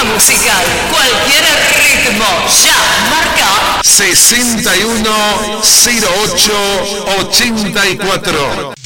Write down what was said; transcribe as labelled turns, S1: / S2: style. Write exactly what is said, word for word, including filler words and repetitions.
S1: musical, cualquier ritmo, ya, marca
S2: sesenta y uno cero ocho ochenta y cuatro.